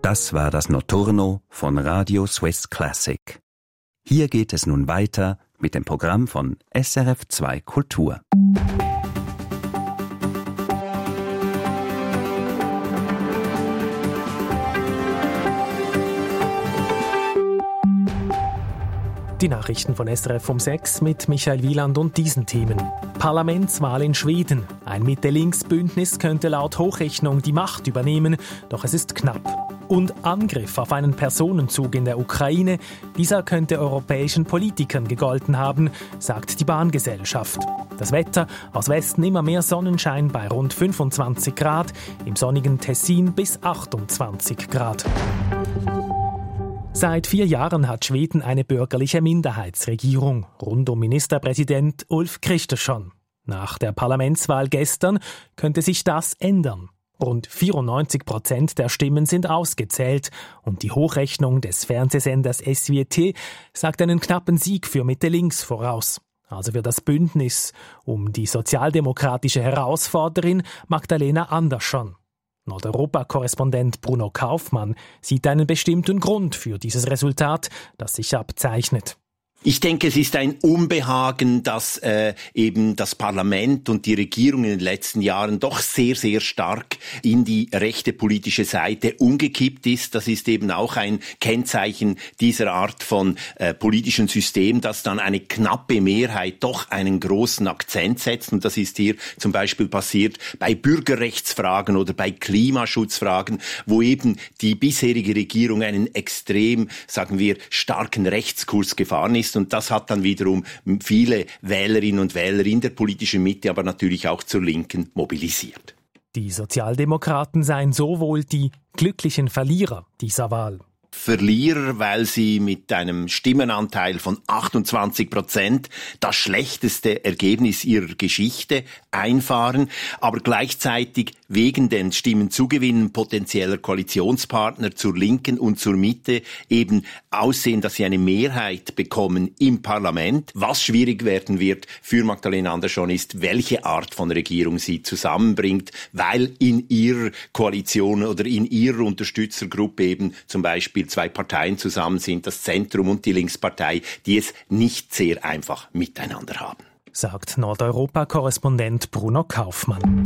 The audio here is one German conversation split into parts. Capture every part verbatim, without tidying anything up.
Das war das Notturno von Radio Swiss Classic. Hier geht es nun weiter mit dem Programm von S R F zwei Kultur. Die Nachrichten von S R F um sechs mit Michael Wieland und diesen Themen. Parlamentswahl in Schweden. Ein Mitte-Links-Bündnis könnte laut Hochrechnung die Macht übernehmen, doch es ist knapp. Und Angriff auf einen Personenzug in der Ukraine. Dieser könnte europäischen Politikern gegolten haben, sagt die Bahngesellschaft. Das Wetter, aus Westen immer mehr Sonnenschein bei rund fünfundzwanzig Grad, im sonnigen Tessin bis achtundzwanzig Grad. Seit vier Jahren hat Schweden eine bürgerliche Minderheitsregierung rund um Ministerpräsident Ulf Kristersson. Nach der Parlamentswahl gestern könnte sich das ändern. Rund vierundneunzig Prozent der Stimmen sind ausgezählt und die Hochrechnung des Fernsehsenders S V T sagt einen knappen Sieg für Mitte-Links voraus. Also für das Bündnis um die sozialdemokratische Herausforderin Magdalena Andersson. Nordeuropa-Korrespondent Bruno Kaufmann sieht einen bestimmten Grund für dieses Resultat, das sich abzeichnet. Ich denke, es ist ein Unbehagen, dass äh, eben das Parlament und die Regierung in den letzten Jahren doch sehr, sehr stark in die rechte politische Seite umgekippt ist. Das ist eben auch ein Kennzeichen dieser Art von äh, politischen System, dass dann eine knappe Mehrheit doch einen großen Akzent setzt. Und das ist hier zum Beispiel passiert bei Bürgerrechtsfragen oder bei Klimaschutzfragen, wo eben die bisherige Regierung einen extrem, sagen wir, starken Rechtskurs gefahren ist. Und das hat dann wiederum viele Wählerinnen und Wähler in der politischen Mitte, aber natürlich auch zur Linken mobilisiert. Die Sozialdemokraten seien so wohl die glücklichen Verlierer dieser Wahl. Verlierer, weil sie mit einem Stimmenanteil von achtundzwanzig Prozent das schlechteste Ergebnis ihrer Geschichte einfahren, aber gleichzeitig wegen den Stimmenzugewinnen potenzieller Koalitionspartner zur Linken und zur Mitte eben aussehen, dass sie eine Mehrheit bekommen im Parlament. Was schwierig werden wird für Magdalena Andersson ist, welche Art von Regierung sie zusammenbringt, weil in ihrer Koalition oder in ihrer Unterstützergruppe eben zum Beispiel zwei Parteien zusammen sind, das Zentrum und die Linkspartei, die es nicht sehr einfach miteinander haben. Sagt Nordeuropa-Korrespondent Bruno Kaufmann.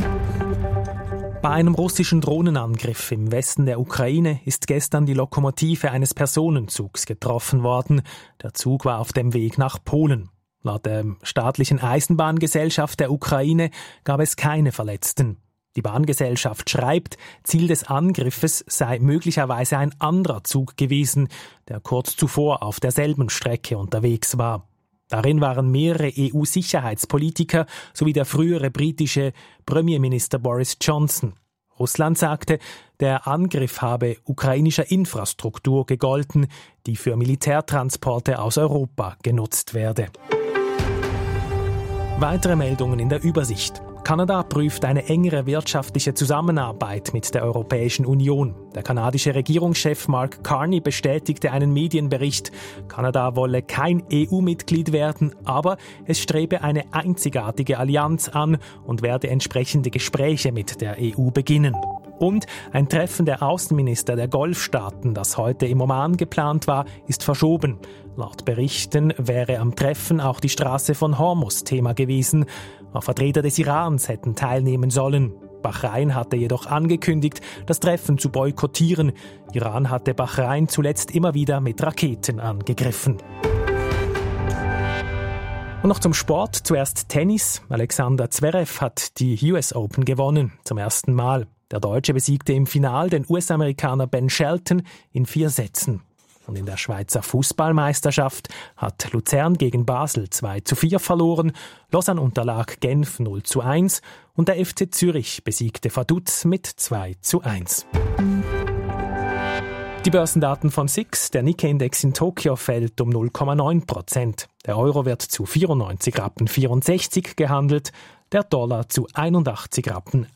Bei einem russischen Drohnenangriff im Westen der Ukraine ist gestern die Lokomotive eines Personenzugs getroffen worden. Der Zug war auf dem Weg nach Polen. Laut der staatlichen Eisenbahngesellschaft der Ukraine gab es keine Verletzten. Die Bahngesellschaft schreibt, Ziel des Angriffes sei möglicherweise ein anderer Zug gewesen, der kurz zuvor auf derselben Strecke unterwegs war. Darin waren mehrere E U-Sicherheitspolitiker sowie der frühere britische Premierminister Boris Johnson. Russland sagte, der Angriff habe ukrainischer Infrastruktur gegolten, die für Militärtransporte aus Europa genutzt werde. Weitere Meldungen in der Übersicht. Kanada prüft eine engere wirtschaftliche Zusammenarbeit mit der Europäischen Union. Der kanadische Regierungschef Mark Carney bestätigte einen Medienbericht, Kanada wolle kein E U-Mitglied werden, aber es strebe eine einzigartige Allianz an und werde entsprechende Gespräche mit der E U beginnen. Und ein Treffen der Außenminister der Golfstaaten, das heute im Oman geplant war, ist verschoben. Laut Berichten wäre am Treffen auch die Straße von Hormuz Thema gewesen. Auch Vertreter des Irans hätten teilnehmen sollen. Bahrain hatte jedoch angekündigt, das Treffen zu boykottieren. Iran hatte Bahrain zuletzt immer wieder mit Raketen angegriffen. Und noch zum Sport. Zuerst Tennis. Alexander Zverev hat die U S Open gewonnen, zum ersten Mal. Der Deutsche besiegte im Finale den U S-Amerikaner Ben Shelton in vier Sätzen. Und in der Schweizer Fußballmeisterschaft hat Luzern gegen Basel zwei zu vier verloren, Lausanne unterlag Genf null zu eins und der F C Zürich besiegte Vaduz mit zwei zu eins. Die Börsendaten von S I X, der Nikkei-Index in Tokio fällt um null Komma neun Prozent. Der Euro wird zu vierundneunzig Rappen vierundsechzig gehandelt, der Dollar zu einundachtzig Rappen